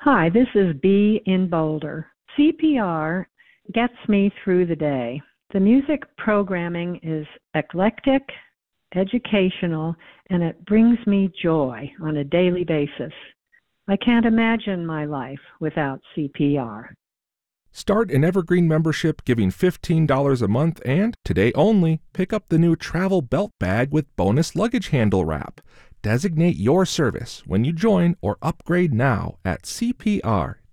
Hi, this is B in Boulder. CPR gets me through the day. The music programming is eclectic, educational, and it brings me joy on a daily basis. I can't imagine my life without CPR. Start an Evergreen membership giving $15 a month and, today only, pick up the new travel belt bag with bonus luggage handle wrap. Designate your service when you join or upgrade now at cpr.org/evergreen.